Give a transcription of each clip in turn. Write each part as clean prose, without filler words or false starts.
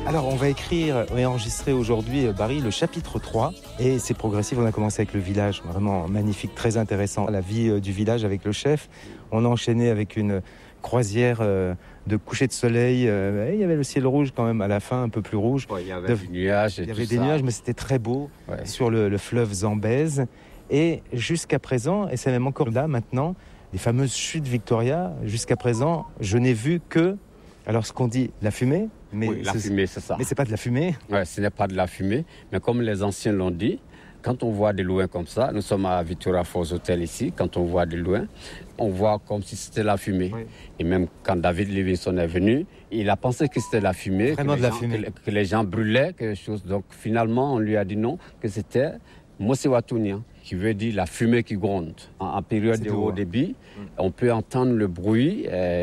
Alors, on va écrire et enregistrer aujourd'hui, Barry, le chapitre 3. Et c'est progressif. On a commencé avec le village, vraiment magnifique, très intéressant. La vie du village avec le chef. On a enchaîné avec une croisière de coucher de soleil. Il y avait le ciel rouge quand même à la fin, un peu plus rouge. Ouais, il y avait des nuages. Il y avait des nuages, mais c'était très beau sur le fleuve Zambèze. Et jusqu'à présent, et c'est même encore là maintenant, les fameuses chutes Victoria, jusqu'à présent, je n'ai vu que, alors ce qu'on dit, la fumée. Mais oui, la fumée, c'est ça. Mais c'est pas de la fumée. Ouais, ce n'est pas de la fumée. Mais comme les anciens l'ont dit, quand on voit de loin comme ça, nous sommes à Victoria Falls Hotel ici, quand on voit de loin, on voit comme si c'était la fumée. Oui. Et même quand David Livingstone est venu, il a pensé que c'était la fumée, que les gens brûlaient quelque chose. Donc finalement, on lui a dit non, que c'était Mosiwatunia, qui veut dire la fumée qui gronde. En période de haut débit, on peut entendre le bruit,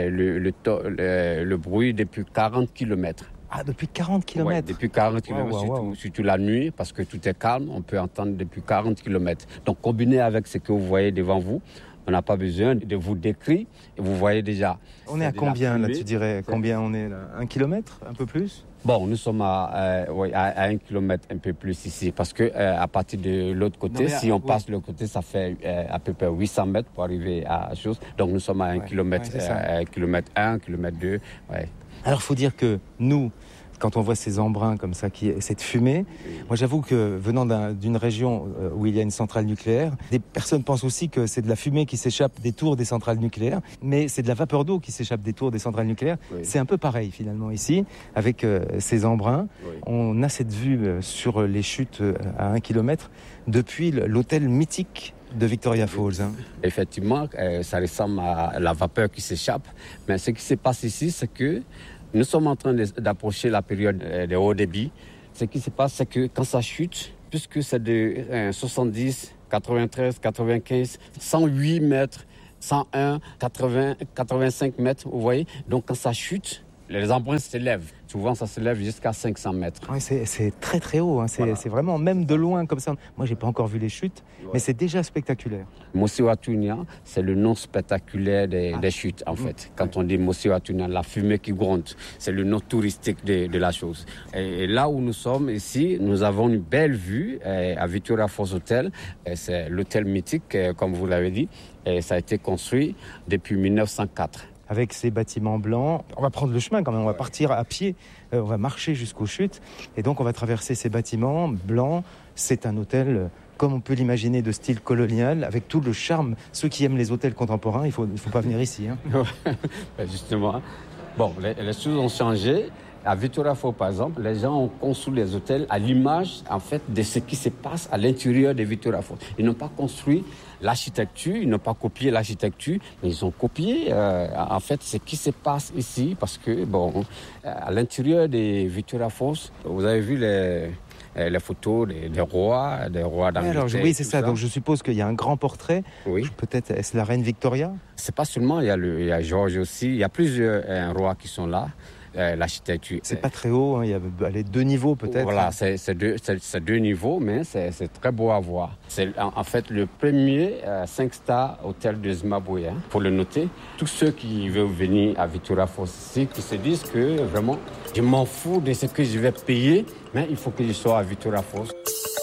le bruit depuis 40 km. Ah, depuis 40 km. Oui, depuis 40 km, surtout la nuit, parce que tout est calme, on peut entendre depuis 40 km. Donc, combiné avec ce que vous voyez devant vous, on n'a pas besoin de vous décrire, et vous voyez déjà. On est à combien, là, tu dirais? Combien on est, là? 1 kilomètre, un peu plus? Bon, nous sommes à 1 kilomètre, un peu plus ici, parce que à partir de l'autre côté, si on passe de l'autre côté, ça fait à peu près 800 mètres pour arriver à la chose. Donc, nous sommes à 1 kilomètre, 1 kilomètre 1, kilomètre 2, Alors, il faut dire que nous, quand on voit ces embruns comme ça, cette fumée, moi j'avoue que venant d'une région où il y a une centrale nucléaire, des personnes pensent aussi que c'est de la fumée qui s'échappe des tours des centrales nucléaires, mais c'est de la vapeur d'eau qui s'échappe des tours des centrales nucléaires. Oui. C'est un peu pareil finalement ici, avec ces embruns. Oui. On a cette vue sur les chutes à 1 kilomètre depuis l'hôtel mythique de Victoria Falls. Effectivement, ça ressemble à la vapeur qui s'échappe, mais ce qui se passe ici, c'est que nous sommes en train d'approcher la période de haut débit. Ce qui se passe, c'est que quand ça chute, puisque c'est de 70, 93, 95, 108 mètres, 101, 80, 85 mètres, vous voyez. Donc quand ça chute, les embruns s'élèvent. Souvent, ça s'élève jusqu'à 500 mètres. Oui, c'est très très haut. Hein. C'est vraiment, même de loin comme ça. Moi, j'ai pas encore vu les chutes, mais c'est déjà spectaculaire. Mosiwatunia, c'est le nom spectaculaire des chutes, en fait. Quand on dit Mosiwatunia, la fumée qui gronde, c'est le nom touristique de la chose. Et là où nous sommes ici, nous avons une belle vue à Victoria Falls Hotel. C'est l'hôtel mythique, comme vous l'avez dit. Et ça a été construit depuis 1904. Avec ces bâtiments blancs, on va prendre le chemin quand même, on va partir à pied, on va marcher jusqu'aux chutes, et donc on va traverser ces bâtiments blancs. C'est un hôtel, comme on peut l'imaginer, de style colonial, avec tout le charme. Ceux qui aiment les hôtels contemporains, il faut pas venir ici. Justement, bon, les choses ont changé. À Victoria Falls, par exemple, les gens ont construit les hôtels à l'image, en fait, de ce qui se passe à l'intérieur de Victoria Falls. Ils n'ont pas construit l'architecture, ils n'ont pas copié l'architecture, mais ils ont copié, en fait, ce qui se passe ici, parce que, bon, à l'intérieur de Victoria Falls, vous avez vu les photos des rois d'Angleterre. Oui, c'est ça. Donc, je suppose qu'il y a un grand portrait. Oui. Peut-être, est-ce la reine Victoria? C'est pas seulement, il y a George aussi. Il y a plusieurs rois qui sont là. L'architecture. C'est pas très haut, il y a 2 niveaux peut-être. Voilà, c'est 2 niveaux, mais c'est très beau à voir. C'est en fait le premier 5-star hôtel de Zimbabwe, pour le noter. Tous ceux qui veulent venir à Victoria Falls ici, qui se disent que vraiment, je m'en fous de ce que je vais payer, mais il faut que je sois à Victoria Falls.